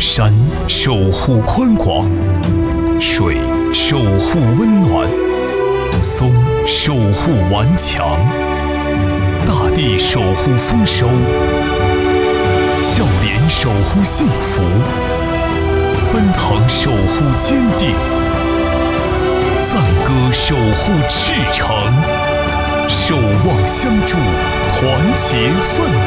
山守护宽广，水守护温暖，松守护顽强，大地守护丰收，笑脸守护幸福，奔腾守护坚定，赞歌守护赤诚，守望相助，团结奋